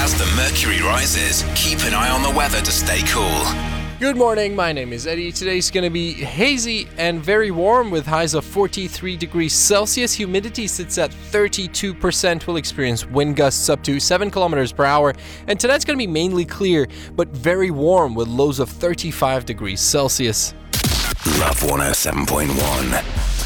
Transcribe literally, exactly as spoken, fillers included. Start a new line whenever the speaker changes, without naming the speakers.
As the mercury rises, keep an eye on the weather to stay cool.
Good morning, my name is Eddie. Today's going to be hazy and very warm with highs of forty-three degrees Celsius. Humidity sits at thirty-two percent. We'll experience wind gusts up to seven kilometers per hour. And tonight's going to be mainly clear, but very warm with lows of thirty-five degrees Celsius.
Love one oh seven point one.